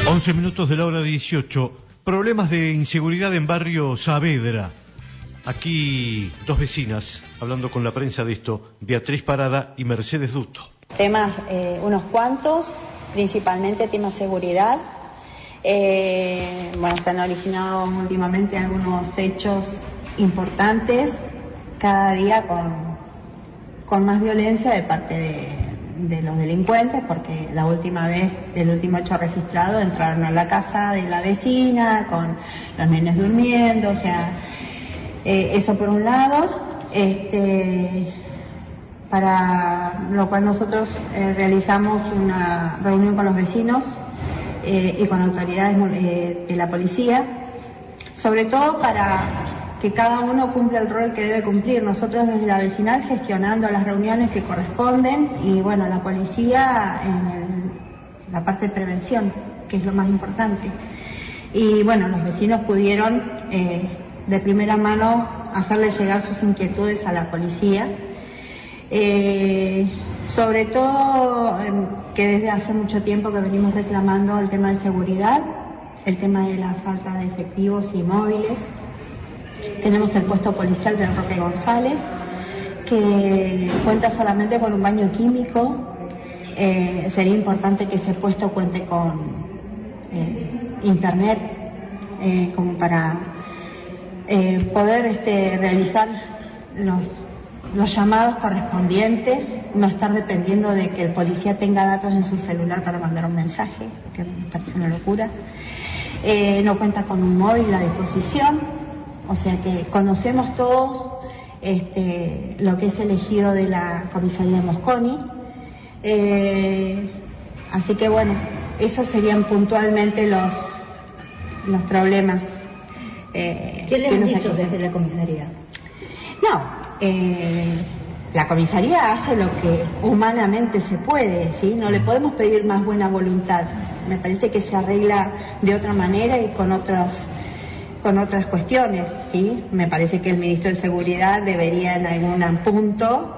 11 minutos de la hora 18. Problemas de inseguridad en barrio Saavedra. Aquí dos vecinas hablando con la prensa de esto, Beatriz Parada y Mercedes Duto. Temas, unos cuantos, principalmente temas seguridad. Bueno, se han originado últimamente algunos hechos importantes, cada día con más violencia de parte de los delincuentes, porque la última vez, el último hecho registrado, entraron a la casa de la vecina con los nenes durmiendo, o sea, eso por un lado, para lo cual nosotros realizamos una reunión con los vecinos y con autoridades de la policía, sobre todo para que cada uno cumpla el rol que debe cumplir. Nosotros desde la vecinal gestionando las reuniones que corresponden y bueno, la policía en la parte de prevención, que es lo más importante. Y bueno, los vecinos pudieron de primera mano hacerle llegar sus inquietudes a la policía. Sobre todo que desde hace mucho tiempo que venimos reclamando el tema de seguridad, el tema de la falta de efectivos y móviles. Tenemos el puesto policial de Roque González, que cuenta solamente con un baño químico. Sería importante que ese puesto cuente con internet, como para poder realizar los llamados correspondientes, no estar dependiendo de que el policía tenga datos en su celular para mandar un mensaje, que me parece una locura. No cuenta con un móvil a disposición. O sea que conocemos todos lo que es el ejido de la comisaría de Mosconi. Así que bueno, esos serían puntualmente los problemas. ¿Qué le han dicho desde la comisaría? No, la comisaría hace lo que humanamente se puede, ¿sí? No le podemos pedir más buena voluntad. Me parece que se arregla de otra manera y con otras cuestiones, ¿sí? Me parece que el ministro de Seguridad debería en algún punto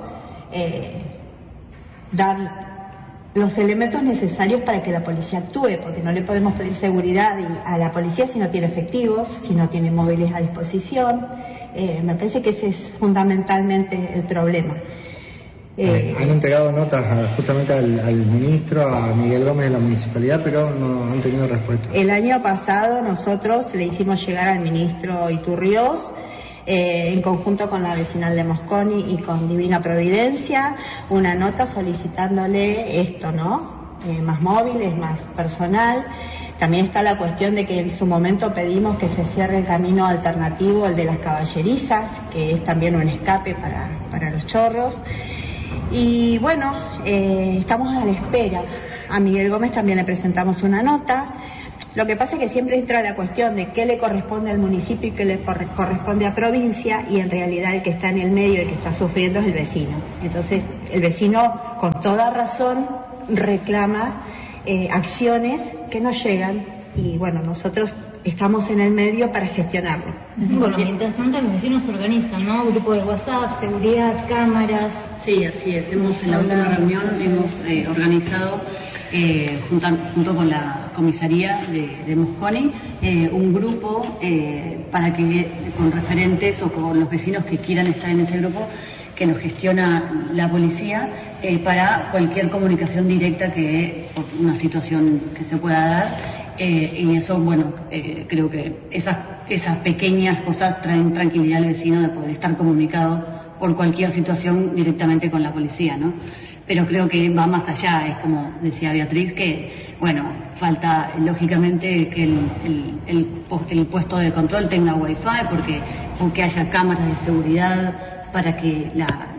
dar los elementos necesarios para que la policía actúe, porque no le podemos pedir seguridad a la policía si no tiene efectivos, si no tiene móviles a disposición. Me parece que ese es fundamentalmente el problema. Han entregado notas justamente al ministro, a Miguel Gómez de la municipalidad, pero no han tenido respuesta. El año pasado nosotros le hicimos llegar al ministro Iturriós, en conjunto con la vecinal de Mosconi y con Divina Providencia, una nota solicitándole esto, ¿no? Más móviles, más personal. También está la cuestión de que en su momento pedimos que se cierre el camino alternativo, el de las Caballerizas, que es también un escape para los chorros. Y bueno, estamos a la espera. A Miguel Gómez también le presentamos una nota. Lo que pasa es que siempre entra la cuestión de qué le corresponde al municipio y qué le corresponde a provincia, y en realidad el que está en el medio y el que está sufriendo es el vecino. Entonces el vecino con toda razón reclama acciones que no llegan y bueno, nosotros estamos en el medio para gestionarlo. Bueno, mientras tanto los vecinos se organizan, ¿no? Grupo de WhatsApp, seguridad, cámaras. Sí, así es. En la última reunión hemos organizado, junto con la comisaría de Mosconi, un grupo para que con referentes o con los vecinos que quieran estar en ese grupo, que nos gestiona la policía, para cualquier comunicación directa por una situación que se pueda dar. Y eso, bueno, creo que esas pequeñas cosas traen tranquilidad al vecino de poder estar comunicado por cualquier situación directamente con la policía, ¿no? Pero creo que va más allá, es como decía Beatriz, que, bueno, falta lógicamente que el puesto de control tenga wifi, porque haya cámaras de seguridad para que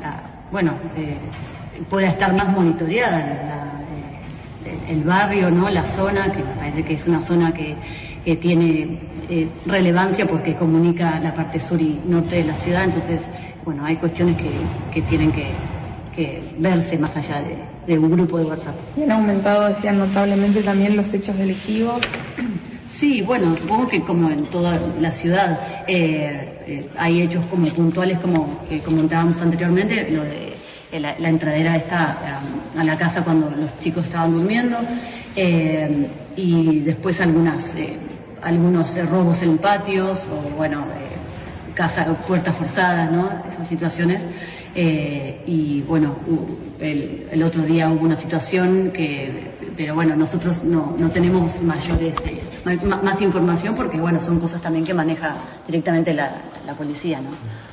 pueda estar más monitoreada el barrio, ¿no? La zona, que me parece que es una zona que tiene relevancia porque comunica la parte sur y norte de la ciudad. Entonces, bueno, hay cuestiones que tienen que verse más allá de un grupo de WhatsApp. ¿Y han aumentado, decían, notablemente también los hechos delictivos? Sí, bueno, supongo que como en toda la ciudad hay hechos como puntuales, como que comentábamos anteriormente, lo de la entradera esta a la casa cuando los chicos estaban durmiendo, y después algunos robos en patios, o bueno, puertas forzadas, ¿no? Esas situaciones. Y bueno, el otro día hubo una situación pero bueno, nosotros no tenemos mayores más información, porque bueno, son cosas también que maneja directamente la policía, ¿no?